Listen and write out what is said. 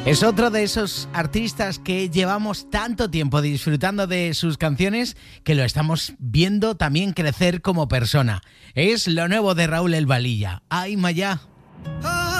Es otro de esos artistas que llevamos tanto tiempo disfrutando de sus canciones que lo estamos viendo también crecer como persona. Es lo nuevo de Raúl El Valilla. ¡Ay, Mayá!